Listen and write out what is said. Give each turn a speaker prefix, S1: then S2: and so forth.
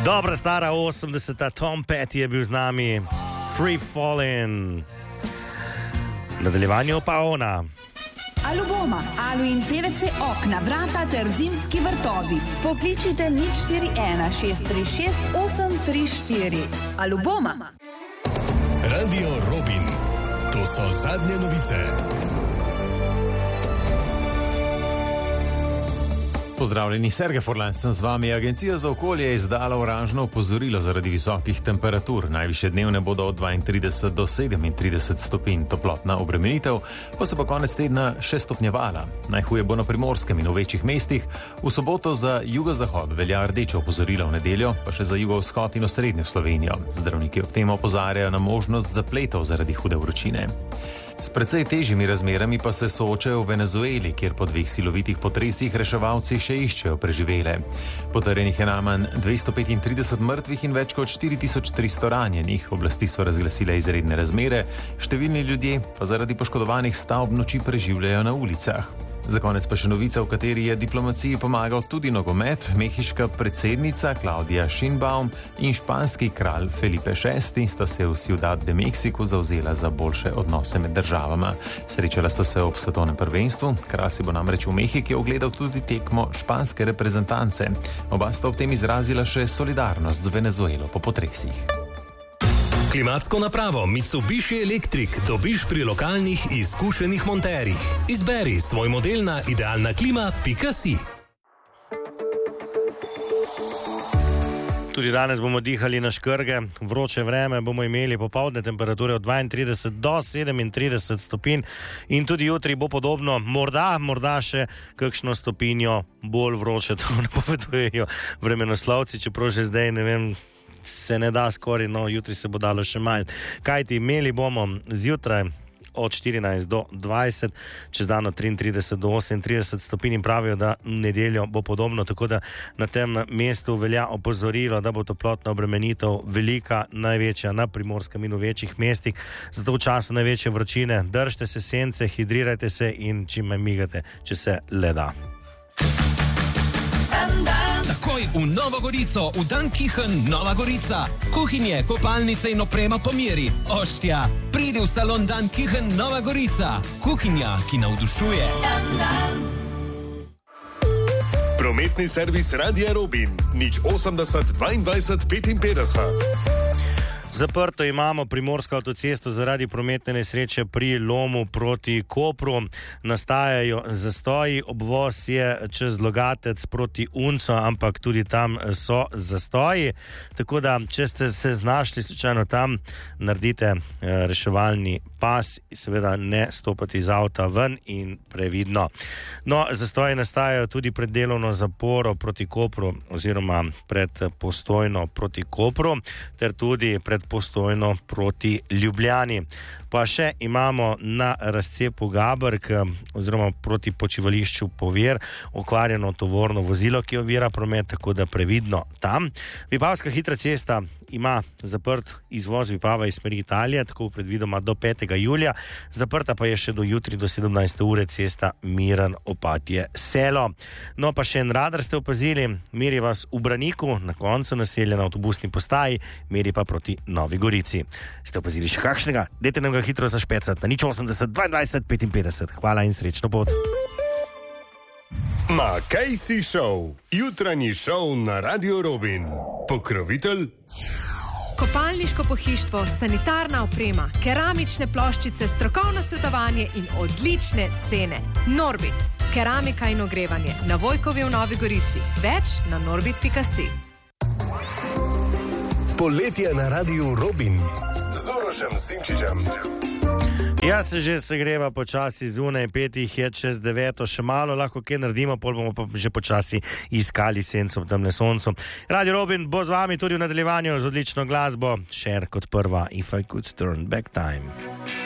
S1: Dobra stara 80-ta, Tom Petty je bil z nami, Free Fallin'. Nadaljevanju pa ona.
S2: Aluboma, Alu in PVC okna, vrata ter zimski vrtovi. Pokličite 041 636 834. Aluboma.
S3: Radio Robin. To so zadnje novice.
S4: Pozdravljeni, Sergej Forlan sem z vami. Agencija za okolje je izdala oranžno opozorilo zaradi visokih temperatur. Najvišje dnevne bodo od 32 do 37 stopinj. Toplotna obremenitev pa se bo konec tedna še stopnjevala. Najhuje bo na Primorskem in v večjih mestih. V soboto za jugozahod velja rdeče opozorilo, v nedeljo pa še za jugovzhod in osrednjo Slovenijo. Zdravniki ob tem opozarjajo na možnost zapletov zaradi hude vročine. S precej težjimi razmerami pa se soočajo v Venezueli, kjer po 2 silovitih potresih reševalci še iščejo preživele. Potrjenih je najmanj 235 mrtvih in več kot 4300 ranjenih. Oblasti so razglasile izredne razmere, številni ljudje pa zaradi poškodovanih stavb noči preživljajo na ulicah. Za konec pa še novica, v kateri je diplomaciji pomagal tudi nogomet. Mehiška predsednica Claudia Sheinbaum in španski kralj Felipe VI sta se v Ciudad de México zavzela za boljše odnose med državama. Srečala sta se ob svetovnem prvenstvu. Kralj si bo namreč v Mehiki ogledal tudi tekmo španske reprezentance. Oba sta ob tem izrazila še solidarnost z Venezuelo po potresih.
S3: Klimatsko napravo Mitsubishi Electric dobiš pri lokalnih izkušenih monterjih. Izberi svoj model na idealnaklima.si.
S1: Tudi danes bomo dihali na škrge, vroče vreme bomo imeli, popoldne temperature od 32 do 37 stopinj in tudi jutri bo podobno, morda še kakšno stopinjo bolj vroče, to napovedujejo vremenoslovci, čeprav že zdaj ne vem, se ne da skoraj, no jutri se bo dalo še manj. Kajti imeli bomo zjutraj od 14 do 20, čez dan od 33 do 38 stopinj in pravijo, da nedeljo bo podobno, tako da na tem mestu velja opozorilo, da bo toplotna obremenitev velika, največja na Primorskem in v večjih mestih, zato v času največje vročine držite se sence, hidrirajte se in čim manj migate, če se le da.
S5: Takoj v Novo Gorico, v Dan Kichen Nova Gorica. Kuhinje, kopalnice in oprema po meri. Oštja, pridi v salon Dan Kichen Nova Gorica. Kuhinja, ki navdušuje.
S3: Prometni servis Radia Robin. 080 22 55.
S1: Zaprto imamo Primorsko avtocesto zaradi prometne nesreče pri lomu proti Kopru. Nastajajo zastoji, obvoz je čez Logatec proti Unco, ampak tudi tam so zastoji. Tako da, če ste se znašli slučajno tam, naredite reševalni pas, seveda ne stopati iz avta ven in previdno. No, zastoji nastajajo tudi pred delovno zaporo proti Kopru oziroma pred Postojno proti Kopru ter tudi pred Postojno proti Ljubljani. Pa še imamo na razcepu Gabrk oziroma proti počivališču Povir okvarjeno tovorno vozilo, ki ovira promet, tako da previdno tam. Vipavska hitra cesta ima zaprt izvoz Vipava iz smeri Italije, tako predvidoma do 5. julija. Zaprta pa je še do jutri do 17. ure cesta Miran Opatje Selo. No pa še en radar ste opazili, meri vas v Braniku, na koncu naselja na avtobusni postaji, meri pa proti Novi Gorici. Ste opazili še kakšnega? Dajte nam ga hitro zašpecati na 080 22 55. Hvala in srečno pot.
S3: Makejsi Show. Jutranji šov na Radio Robin. Pokrovitelj
S6: Kopalniško pohištvo, sanitarna oprema, keramične ploščice, strokovno svetovanje in odlične cene. Norbit, keramika in ogrevanje na Vojkovi v Novi Gorici. Več na norbit.si.
S3: Poletje na Radio Robin z Urošem Simčičem.
S1: Ja, se že segreva počasi zunaj, 5 je čez 9, še malo lahko kaj naredimo, pol bomo pa že počasi iskali senco v temne soncu. Radio Robin bo z vami tudi v nadaljevanju z odlično glasbo, Cher kot prva, If I Could Turn Back Time.